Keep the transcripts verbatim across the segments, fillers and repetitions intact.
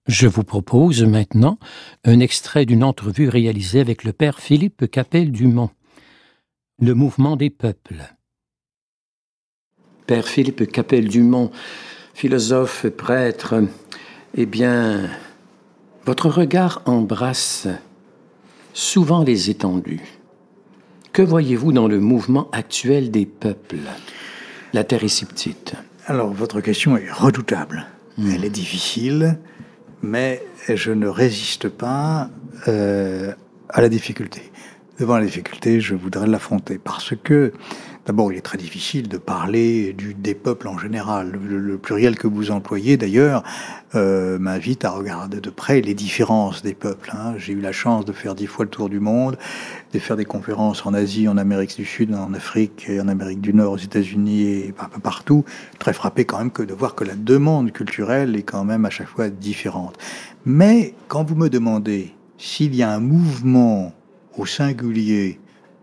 Je vous propose maintenant un extrait d'une entrevue réalisée avec le père Philippe Capelle-Dumont. Le mouvement des peuples. Père Philippe Capelle-Dumont, philosophe, prêtre, eh bien, votre regard embrasse souvent les étendues. Que voyez-vous dans le mouvement actuel des peuples? La Terre est si petite. Alors, votre question est redoutable. Mmh. Elle est difficile, mais je ne résiste pas euh, à la difficulté. Devant la difficulté, je voudrais l'affronter parce que, d'abord, il est très difficile de parler du, des peuples en général. Le, le pluriel que vous employez, d'ailleurs, euh, m'invite à regarder de près les différences des peuples. Hein. J'ai eu la chance de faire dix fois le tour du monde, de faire des conférences en Asie, en Amérique du Sud, en Afrique, et en Amérique du Nord, aux États-Unis et un peu partout. Très frappé quand même que de voir que la demande culturelle est quand même à chaque fois différente. Mais quand vous me demandez s'il y a un mouvement au singulier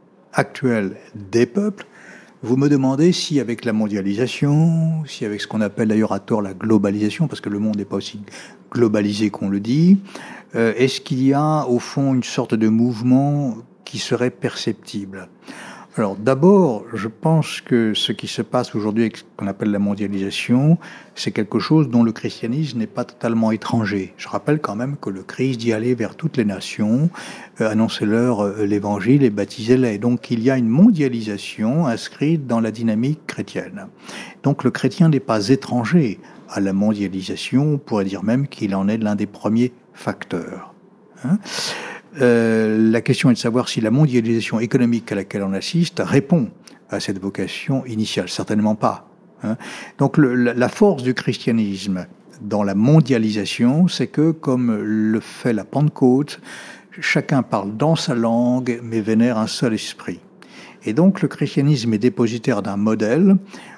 actuel des peuples, vous me demandez si avec la mondialisation, si avec ce qu'on appelle d'ailleurs à tort la globalisation, parce que le monde n'est pas aussi globalisé qu'on le dit, euh, est-ce qu'il y a au fond une sorte de mouvement qui serait perceptible? Alors d'abord, je pense que ce qui se passe aujourd'hui avec ce qu'on appelle la mondialisation, c'est quelque chose dont le christianisme n'est pas totalement étranger. Je rappelle quand même que le Christ dit aller vers toutes les nations, euh, annoncez-leur euh, l'évangile et baptisez-les. Donc il y a une mondialisation inscrite dans la dynamique chrétienne. Donc le chrétien n'est pas étranger à la mondialisation, on pourrait dire même qu'il en est l'un des premiers facteurs. Hein ? Euh, la question est de savoir si la mondialisation économique à laquelle on assiste répond à cette vocation initiale. Certainement pas. Hein. Donc le, la, la force du christianisme dans la mondialisation, c'est que, comme le fait la Pentecôte, chacun parle dans sa langue, mais vénère un seul esprit. Et donc le christianisme est dépositaire d'un modèle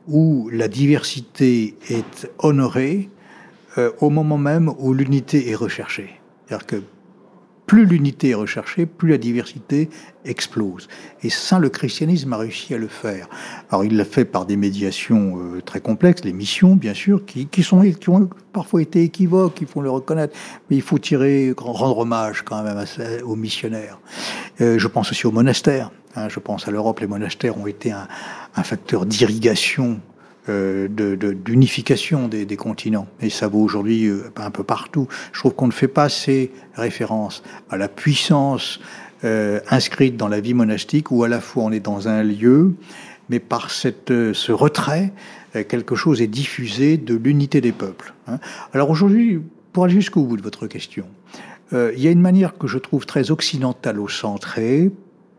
où la diversité est honorée euh, au moment même où l'unité est recherchée. C'est-à-dire que plus l'unité est recherchée, plus la diversité explose. Et ça, le christianisme a réussi à le faire. Alors, il l'a fait par des médiations euh, très complexes, les missions, bien sûr, qui, qui, sont, qui ont parfois été équivoques, il faut le reconnaître. Mais il faut tirer, rendre hommage quand même à, aux missionnaires. Euh, je pense aussi aux monastères. Hein, je pense à l'Europe, les monastères ont été un, un facteur d'irrigation, De, de, d'unification des, des continents. Et ça vaut aujourd'hui euh, un peu partout. Je trouve qu'on ne fait pas assez référence à la puissance euh, inscrite dans la vie monastique, où à la fois on est dans un lieu, mais par cette, euh, ce retrait, euh, quelque chose est diffusé de l'unité des peuples. Hein. Alors aujourd'hui, pour aller jusqu'au bout de votre question, euh, il y a une manière que je trouve très occidentalo-centrée,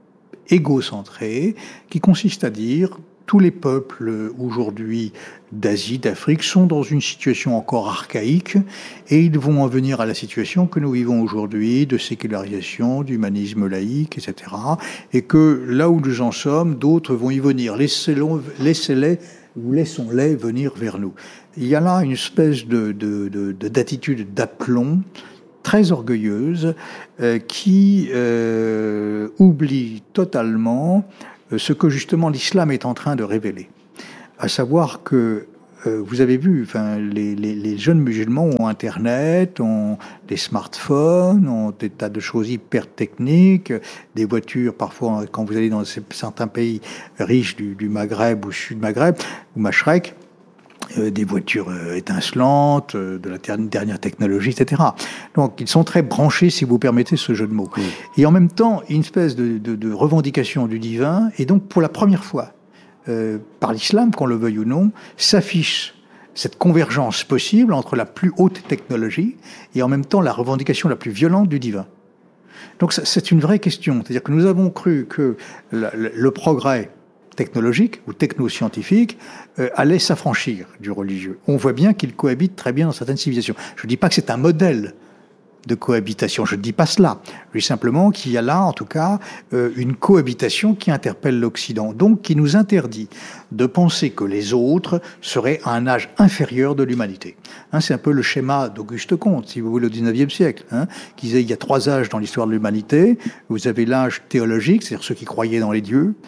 égocentrée, qui consiste à dire: tous les peuples aujourd'hui d'Asie, d'Afrique sont dans une situation encore archaïque et ils vont en venir à la situation que nous vivons aujourd'hui de sécularisation, d'humanisme laïque, et cetera. Et que là où nous en sommes, d'autres vont y venir. Laissez-les, laissez-les ou laissons-les venir vers nous. Il y a là une espèce de, de, de, de, d'attitude d'aplomb très orgueilleuse euh, qui euh, oublie totalement ce que justement l'islam est en train de révéler, à savoir que euh, vous avez vu, enfin, les, les, les jeunes musulmans ont Internet, ont des smartphones, ont des tas de choses hyper techniques, des voitures parfois quand vous allez dans certains pays riches du, du Maghreb ou Sud Maghreb ou Machrek, euh, des voitures euh, étincelantes, euh, de la ter- dernière technologie, et cetera. Donc ils sont très branchés, si vous permettez ce jeu de mots. Oui. Et en même temps, une espèce de, de, de revendication du divin, et donc pour la première fois, euh, par l'islam, qu'on le veuille ou non, s'affiche cette convergence possible entre la plus haute technologie et en même temps la revendication la plus violente du divin. Donc c'est une vraie question. C'est-à-dire que nous avons cru que le, le, le progrès technologique ou technoscientifique euh, allait s'affranchir du religieux. On voit bien qu'il cohabite très bien dans certaines civilisations. Je ne dis pas que c'est un modèle de cohabitation, je ne dis pas cela. Je dis simplement qu'il y a là, en tout cas, euh, une cohabitation qui interpelle l'Occident, donc qui nous interdit de penser que les autres seraient à un âge inférieur de l'humanité. Hein, c'est un peu le schéma d'Auguste Comte, si vous voulez, au dix-neuvième siècle, hein, qui disait il y a trois âges dans l'histoire de l'humanité. Vous avez l'âge théologique, c'est-à-dire ceux qui croyaient dans les dieux.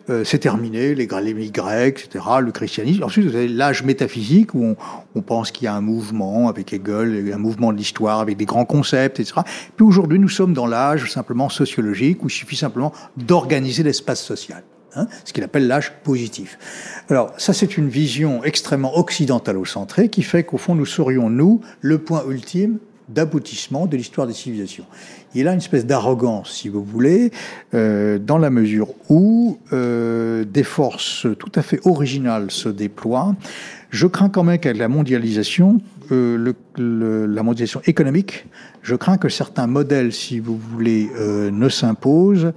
euh, c'est terminé, les, les Grecs, et cetera, le christianisme. Ensuite, vous avez l'âge métaphysique où on, on pense qu'il y a un mouvement avec Hegel, un mouvement de l'histoire avec des grands concepts, et cetera. Puis aujourd'hui, nous sommes dans l'âge simplement sociologique où il suffit simplement d'organiser l'espace social. Hein, ce qu'il appelle l'âge positif. Alors, ça, c'est une vision extrêmement occidentalo-centrée qui fait qu'au fond, nous serions, nous, le point ultime d'aboutissement de l'histoire des civilisations. Il a une espèce d'arrogance, si vous voulez, euh, dans la mesure où euh, des forces tout à fait originales se déploient. Je crains quand même qu'avec la mondialisation, euh, le, le, la mondialisation économique, je crains que certains modèles, si vous voulez, euh, ne s'imposent,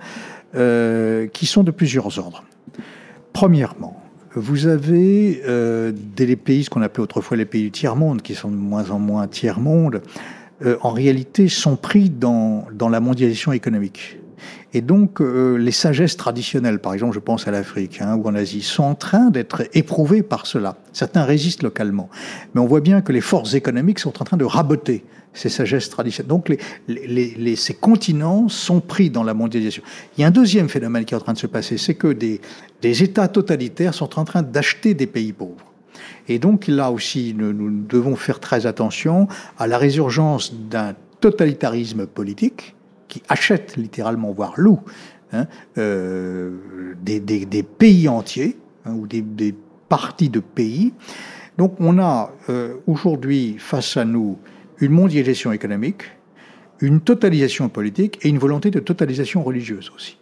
Euh, qui sont de plusieurs ordres. Premièrement, vous avez euh, des pays, ce qu'on appelait autrefois les pays du tiers-monde, qui sont de moins en moins tiers-monde, euh, en réalité sont pris dans, dans la mondialisation économique. Et donc, euh, les sagesses traditionnelles, par exemple, je pense à l'Afrique hein, ou en Asie, sont en train d'être éprouvées par cela. Certains résistent localement. Mais on voit bien que les forces économiques sont en train de raboter ces sagesses traditionnelles. Donc, les, les, les, ces continents sont pris dans la mondialisation. Il y a un deuxième phénomène qui est en train de se passer, c'est que des, des États totalitaires sont en train d'acheter des pays pauvres. Et donc, là aussi, nous, nous devons faire très attention à la résurgence d'un totalitarisme politique qui achète littéralement, voire loue, hein, euh, des, des, des pays entiers, hein, ou des, des parties de pays. Donc, on a euh, aujourd'hui face à nous une mondialisation économique, une totalisation politique et une volonté de totalisation religieuse aussi.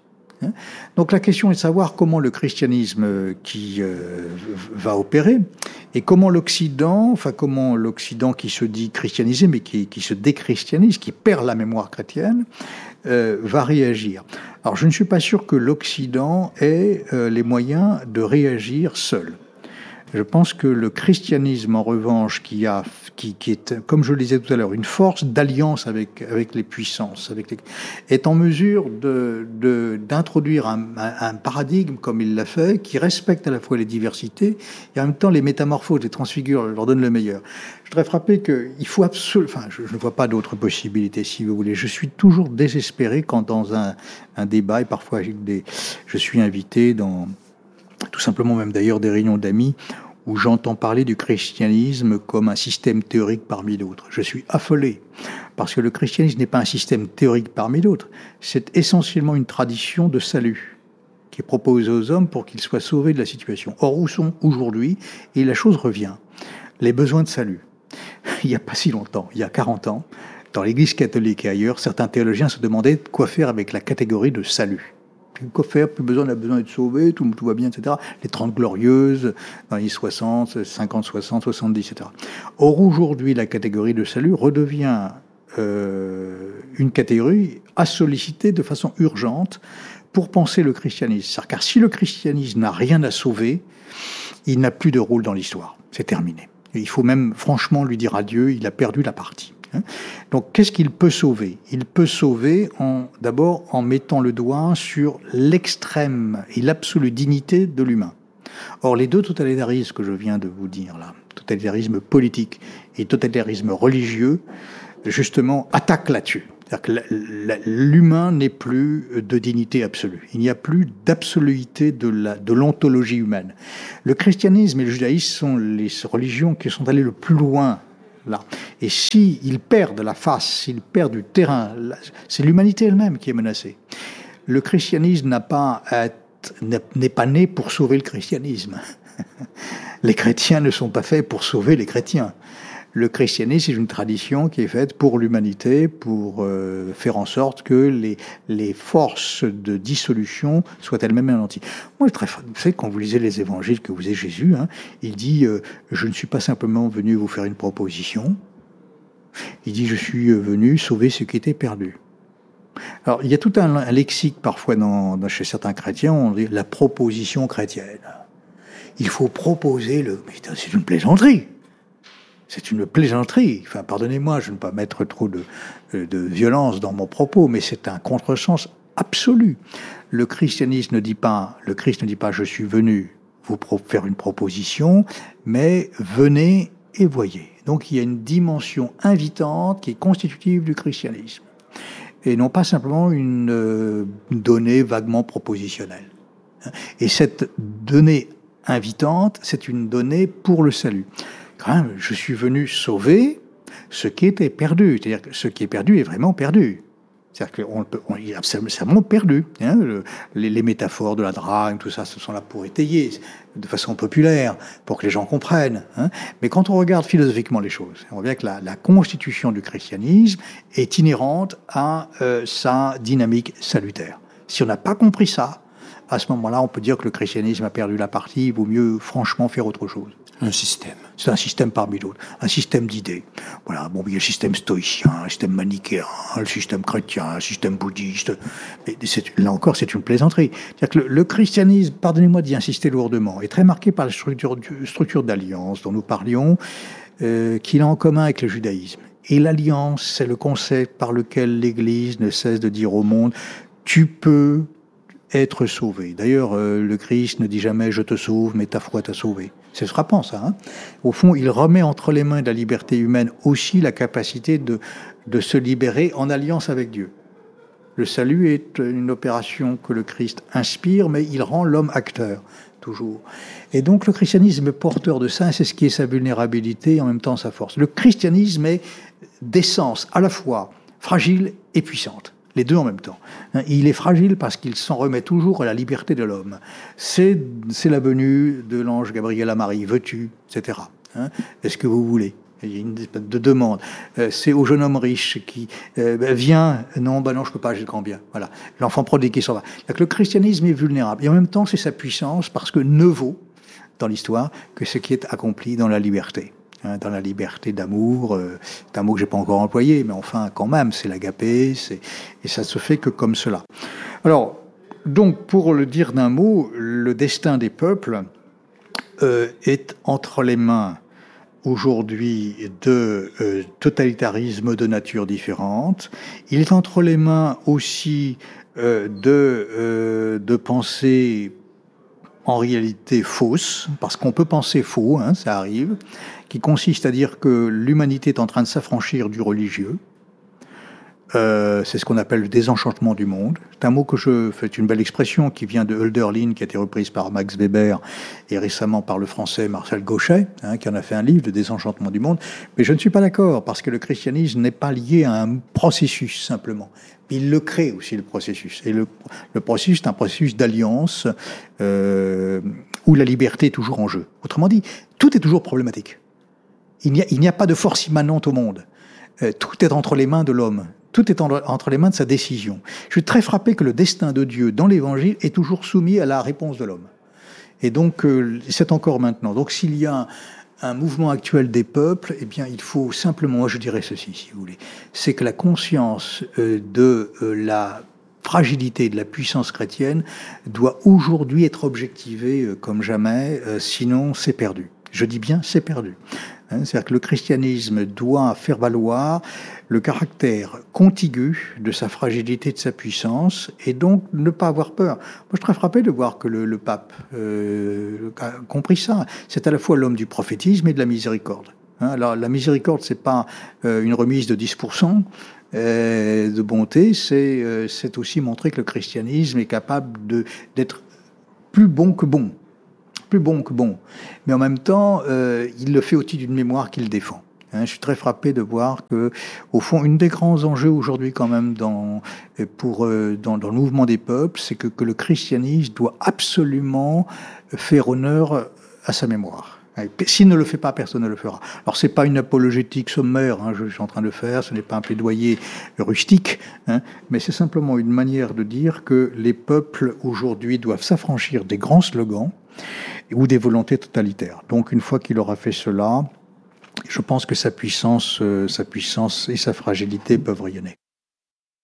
Donc la question est de savoir comment le christianisme qui euh, va opérer et comment l'Occident, enfin comment l'Occident qui se dit christianisé mais qui, qui se déchristianise, qui perd la mémoire chrétienne, euh, va réagir. Alors je ne suis pas sûr que l'Occident ait euh, les moyens de réagir seul. Je pense que le christianisme, en revanche, qui, a, qui, qui est, comme je le disais tout à l'heure, une force d'alliance avec, avec les puissances, avec les, est en mesure de, de, d'introduire un, un, un paradigme, comme il l'a fait, qui respecte à la fois les diversités et en même temps les métamorphoses, les transfigure, leur donne le meilleur. Je voudrais frapper qu'il faut absolument... Enfin, je, je ne vois pas d'autres possibilités, si vous voulez. Je suis toujours désespéré quand dans un, un débat, et parfois des, je suis invité dans... tout simplement même d'ailleurs des réunions d'amis où j'entends parler du christianisme comme un système théorique parmi d'autres. Je suis affolé, parce que le christianisme n'est pas un système théorique parmi d'autres, c'est essentiellement une tradition de salut qui est proposée aux hommes pour qu'ils soient sauvés de la situation. Or, où sont aujourd'hui, et la chose revient, les besoins de salut. Il n'y a pas si longtemps, il y a quarante ans, dans l'Église catholique et ailleurs, certains théologiens se demandaient quoi faire avec la catégorie de salut. Quoi faire, plus besoin, on a besoin d'être sauvé, tout, tout va bien, et cetera. Les Trente Glorieuses, dans les soixante, cinquante, soixante, soixante-dix, et cetera. Or, aujourd'hui, la catégorie de salut redevient euh, une catégorie à solliciter de façon urgente pour penser le christianisme. Car si le christianisme n'a rien à sauver, il n'a plus de rôle dans l'histoire. C'est terminé. Et il faut même franchement lui dire adieu, il a perdu la partie. Donc, qu'est-ce qu'il peut sauver ? Il peut sauver en, d'abord en mettant le doigt sur l'extrême et l'absolue dignité de l'humain. Or, les deux totalitarismes que je viens de vous dire là, totalitarisme politique et totalitarisme religieux, justement, attaquent là-dessus. C'est-à-dire que l'humain n'est plus de dignité absolue. Il n'y a plus d'absoluité de, la, de l'ontologie humaine. Le christianisme et le judaïsme sont les religions qui sont allées le plus loin là. Et s'ils perdent la face, s'ils perdent du terrain, c'est l'humanité elle-même qui est menacée. Le christianisme n'a pas à être, n'est pas né pour sauver le christianisme. Les chrétiens ne sont pas faits pour sauver les chrétiens. Le christianisme, c'est une tradition qui est faite pour l'humanité, pour euh, faire en sorte que les, les forces de dissolution soient elles-mêmes anéanties. Moi, très, vous savez, quand vous lisez les évangiles, que vous avez Jésus, hein, il dit euh, « Je ne suis pas simplement venu vous faire une proposition ». Il dit « Je suis venu sauver ce qui était perdu ». Alors, il y a tout un, un lexique, parfois, dans, dans, chez certains chrétiens, on dit « la proposition chrétienne ». Il faut proposer le... Mais c'est une plaisanterie. C'est une plaisanterie. Enfin, pardonnez-moi, je ne veux pas mettre trop de, de violence dans mon propos, mais c'est un contresens absolu. Le christianisme ne dit pas, le Christ ne dit pas, je suis venu vous faire une proposition, mais venez et voyez. Donc, il y a une dimension invitante qui est constitutive du christianisme. Et non pas simplement une euh, donnée vaguement propositionnelle. Et cette donnée invitante, c'est une donnée pour le salut. Quand même, je suis venu sauver ce qui était perdu. C'est-à-dire que ce qui est perdu est vraiment perdu. C'est-à-dire qu'on peut, on, il est absolument perdu. Hein, le, les, les métaphores de la drague, tout ça, ce sont là pour étayer, de façon populaire, pour que les gens comprennent. Hein. Mais quand on regarde philosophiquement les choses, on voit bien que la, la constitution du christianisme est inhérente à euh, sa dynamique salutaire. Si on n'a pas compris ça, à ce moment-là, on peut dire que le christianisme a perdu la partie. Il vaut mieux, franchement, faire autre chose. Un système. C'est un système parmi d'autres, un système d'idées. Voilà, bon, il y a le système stoïcien, le système manichéen, le système chrétien, le système bouddhiste. Mais c'est, là encore, c'est une plaisanterie. C'est-à-dire que le, le christianisme, pardonnez-moi d'y insister lourdement, est très marqué par la structure, structure d'alliance dont nous parlions, euh, qu'il a en commun avec le judaïsme. Et l'alliance, c'est le concept par lequel l'Église ne cesse de dire au monde, tu peux être sauvé. D'ailleurs, euh, le Christ ne dit jamais « je te sauve, mais ta foi t'a sauvé ». C'est frappant, ça. Hein. Au fond, il remet entre les mains de la liberté humaine aussi la capacité de, de se libérer en alliance avec Dieu. Le salut est une opération que le Christ inspire, mais il rend l'homme acteur, toujours. Et donc, le christianisme est porteur de ça, c'est ce qui est sa vulnérabilité et en même temps sa force. Le christianisme est d'essence à la fois fragile et puissante. Les deux en même temps. Il est fragile parce qu'il s'en remet toujours à la liberté de l'homme. C'est, c'est la venue de l'ange Gabriel à Marie. Veux-tu, et cetera. Hein, est-ce que vous voulez? Il y a une espèce de demande. Euh, c'est au jeune homme riche qui euh, ben, vient. Non, ben non, je peux pas, j'ai le grand bien. Voilà. L'enfant prodigue qui s'en va. Donc, le christianisme est vulnérable. Et en même temps, c'est sa puissance parce que ne vaut, dans l'histoire, que ce qui est accompli dans la liberté. Dans la liberté d'amour, euh, c'est un mot que j'ai pas encore employé, mais enfin, quand même, c'est l'agapé, c'est, et ça se fait que comme cela. Alors, donc, pour le dire d'un mot, le destin des peuples euh, est entre les mains, aujourd'hui, de euh, totalitarismes de nature différente. Il est entre les mains aussi euh, de, euh, de pensées en réalité fausses, parce qu'on peut penser faux, hein, ça arrive, qui consiste à dire que l'humanité est en train de s'affranchir du religieux. Euh, c'est ce qu'on appelle le désenchantement du monde. C'est un mot que je fais, une belle expression qui vient de Hölderlin, qui a été reprise par Max Weber et récemment par le français Marcel Gauchet, hein, qui en a fait un livre, Le désenchantement du monde. Mais je ne suis pas d'accord, parce que le christianisme n'est pas lié à un processus simplement. Il le crée aussi, le processus. Et le, le processus, c'est un processus d'alliance euh, où la liberté est toujours en jeu. Autrement dit, tout est toujours problématique. Il n'y a, il n'y a pas de force immanente au monde. Euh, tout est entre les mains de l'homme. Tout est en, entre les mains de sa décision. Je suis très frappé que le destin de Dieu dans l'Évangile est toujours soumis à la réponse de l'homme. Et donc, euh, c'est encore maintenant. Donc, s'il y a un, un mouvement actuel des peuples, eh bien, il faut simplement, moi je dirais ceci, si vous voulez, c'est que la conscience euh, de euh, la fragilité de la puissance chrétienne doit aujourd'hui être objectivée euh, comme jamais, euh, sinon c'est perdu. Je dis bien, c'est perdu. Hein, c'est-à-dire que le christianisme doit faire valoir le caractère contigu de sa fragilité, de sa puissance, et donc ne pas avoir peur. Moi, je suis très frappé de voir que le, le pape euh, a compris ça. C'est à la fois l'homme du prophétisme et de la miséricorde. Hein, alors, la miséricorde, c'est pas euh, une remise de dix pour cent euh, de bonté, c'est, euh, c'est aussi montrer que le christianisme est capable de, d'être plus bon que bon. plus bon que bon. Mais en même temps, euh, il le fait au titre d'une mémoire qu'il défend. Hein, je suis très frappé de voir que, au fond, une des grands enjeux aujourd'hui, quand même, dans, pour, euh, dans, dans le mouvement des peuples, c'est que, que le christianisme doit absolument faire honneur à sa mémoire. S'il ne le fait pas, personne ne le fera. Alors, c'est pas une apologétique sommaire, hein, je suis en train de le faire, ce n'est pas un plaidoyer rustique, hein, mais c'est simplement une manière de dire que les peuples, aujourd'hui, doivent s'affranchir des grands slogans ou des volontés totalitaires. Donc, une fois qu'il aura fait cela, je pense que sa puissance, euh, sa puissance et sa fragilité peuvent rayonner.